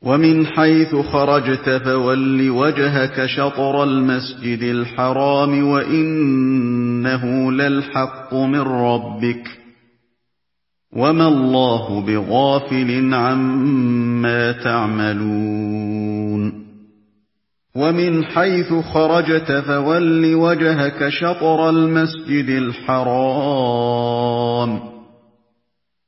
وَمِنْ حَيْثُ خَرَجْتَ فَوَلِّ وَجْهَكَ شَطْرَ الْمَسْجِدِ الْحَرَامِ وَإِنَّهُ لَلْحَقُّ مِنْ رَبِّكَ ۗ وَمَا اللَّهُ بِغَافِلٍ عَمَّا تَعْمَلُونَ وَمِنْ حَيْثُ خَرَجْتَ فَوَلِّ وَجْهَكَ شَطْرَ الْمَسْجِدِ الْحَرَامِ